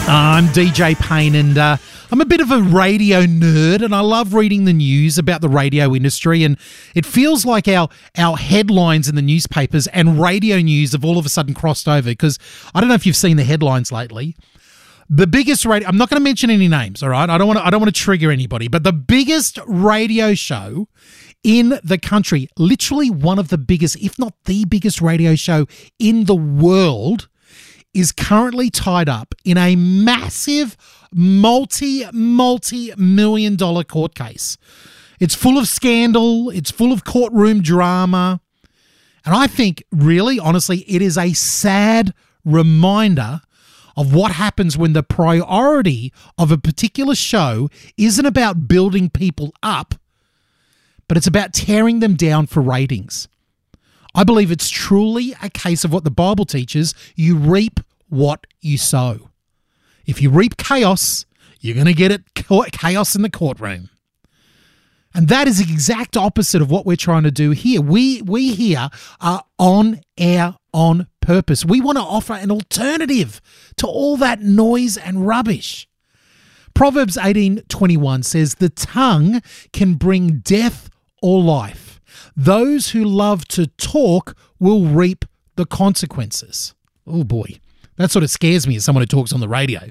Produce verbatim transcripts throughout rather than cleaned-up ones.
I'm D J Payne, and uh, I'm a bit of a radio nerd, and I love reading the news about the radio industry, and it feels like our our headlines in the newspapers and radio news have all of a sudden crossed over, because I don't know if you've seen the headlines lately. The biggest radio, I'm not going to mention any names, all right? I don't want to I don't want to trigger anybody, but the biggest radio show in the country, literally one of the biggest, if not the biggest radio show in the world, is currently tied up in a massive multi, multi-million dollar court case. It's full of scandal. It's full of courtroom drama. And I think, really, honestly, it is a sad reminder of what happens when the priority of a particular show isn't about building people up, but it's about tearing them down for ratings. I believe it's truly a case of what the Bible teaches: you reap what you sow. If you reap chaos, you're going to get it chaos in the courtroom. And that is the exact opposite of what we're trying to do here. We we here are on air on purpose. We want to offer an alternative to all that noise and rubbish. Proverbs eighteen twenty-one says, "The tongue can bring death or life. Those who love to talk will reap the consequences." Oh boy, that sort of scares me as someone who talks on the radio.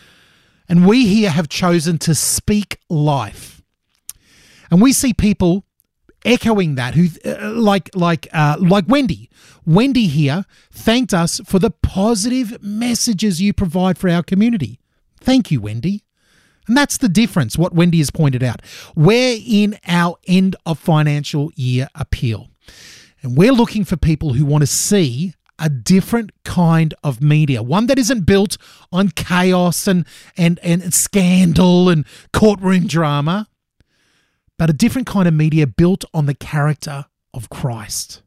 And we here have chosen to speak life. And we see people echoing that, who uh, like like uh, like Wendy. Wendy here thanked us for the positive messages you provide for our community. Thank you, Wendy. And that's the difference, what Wendy has pointed out. We're in our end of financial year appeal, and we're looking for people who want to see a different kind of media, one that isn't built on chaos and, and, and scandal and courtroom drama, but a different kind of media built on the character of Christ.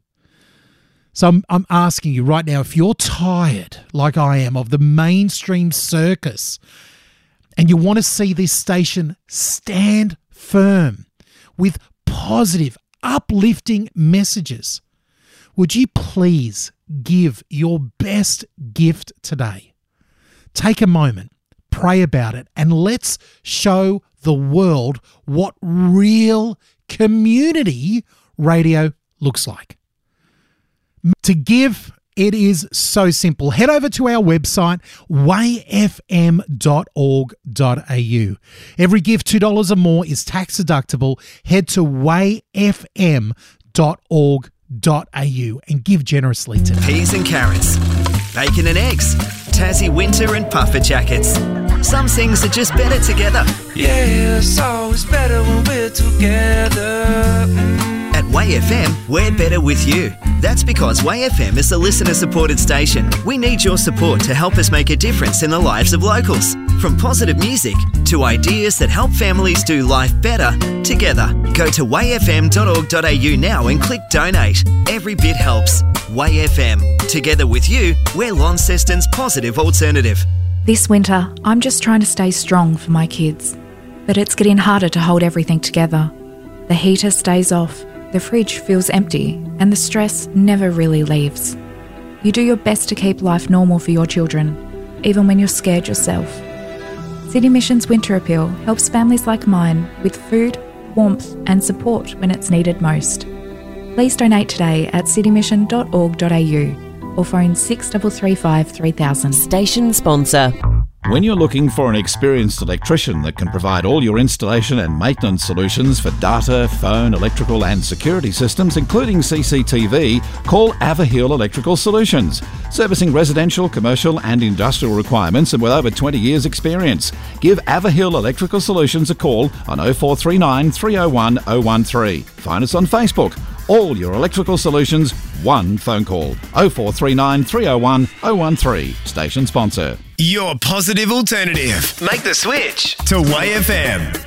So I'm, I'm asking you right now, if you're tired, like I am, of the mainstream circus, and you want to see this station stand firm with positive, uplifting messages, would you please give your best gift today? Take a moment, pray about it, and let's show the world what real community radio looks like. To give, it is so simple. Head over to our website, way f m dot org dot a u. Every gift, two dollars or more, is tax deductible. Head to way f m dot org dot a u and give generously today. Peas and carrots, bacon and eggs, Tassie winter and puffer jackets. Some things are just better together. Yeah, it's always better when we're together. Mm. At Way F M, we're better with you. That's because Way F M is a listener-supported station. We need your support to help us make a difference in the lives of locals. From positive music to ideas that help families do life better together. Go to way f m dot org dot a u now and click donate. Every bit helps. Way F M. Together with you, we're Launceston's positive alternative. This winter, I'm just trying to stay strong for my kids. But it's getting harder to hold everything together. The heater stays off, the fridge feels empty, and the stress never really leaves. You do your best to keep life normal for your children, even when you're scared yourself. City Mission's Winter Appeal helps families like mine with food, warmth and support when it's needed most. Please donate today at city mission dot org dot a u or phone six three three five three thousand. Station sponsor. When you're looking for an experienced electrician that can provide all your installation and maintenance solutions for data, phone, electrical and security systems, including C C T V, call Averhill Electrical Solutions. Servicing residential, commercial and industrial requirements, and with over twenty years experience. Give Averhill Electrical Solutions a call on oh four three nine, three oh one, oh one three. Find us on Facebook. All your electrical solutions, one phone call. oh four three nine, three oh one, oh one three. Station sponsor. Your positive alternative. Make the switch to Way F M.